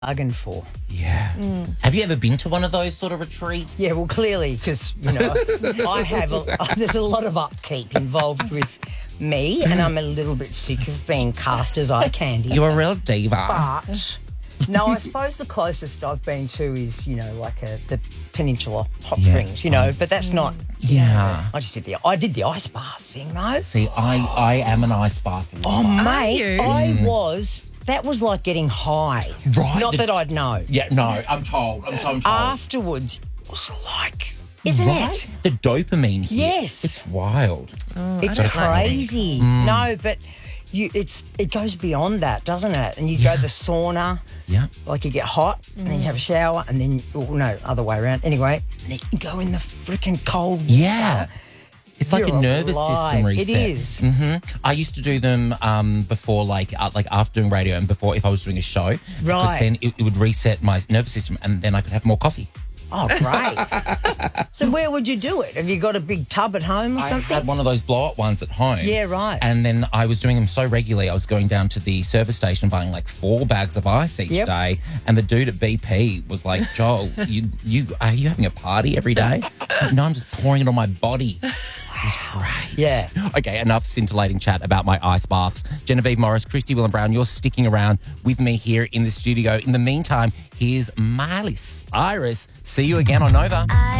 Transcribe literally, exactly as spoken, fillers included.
bargained for. Yeah. Mm. Have you ever been to one of those sort of retreats? Yeah, well, clearly, because, you know, I have a, there's a lot of upkeep involved with me, and I'm a little bit sick of being cast as eye candy. You're a real diva. But, no, I suppose the closest I've been to is, you know, like a, the Peninsula Hot Yeah. Springs, you know, but that's not... Yeah. I just did the I did the ice bath thing, though. See, I, I am an ice bath lover. Oh, mate, you? I was... That was like getting high. Right. Not The- that I'd know. Yeah, no, I'm told. I'm so I'm told. Afterwards, it was like... Isn't Right? it? The dopamine here. Yes. It's wild. It's I don't like crazy. Mm. No, but you, it's it goes beyond that, doesn't it? And you go to the sauna, Yeah. like you get hot, and then you have a shower, and then, oh, no, other way around. Anyway, and then you go in the freaking cold Yeah. water. It's like You're a nervous system alive. reset. It is. hmm I used to do them um, before, like, uh, like after doing radio and before if I was doing a show. Because Right. then it, it would reset my nervous system, and then I could have more coffee. Oh, great. So where would you do it? Have you got a big tub at home or I something? had one of those blow-up ones at home. Yeah, right. And then I was doing them so regularly, I was going down to the service station buying like four bags of ice each Yep. day. And the dude at B P was like, Joel, you, you are you having a party every day? Like, no, I'm just pouring it on my body. It was great. Yeah. Okay, enough scintillating chat about my ice baths. Genevieve Morris, Christy Willen Brown, you're sticking around with me here in the studio. In the meantime, here's Miley Cyrus. See you again on Nova.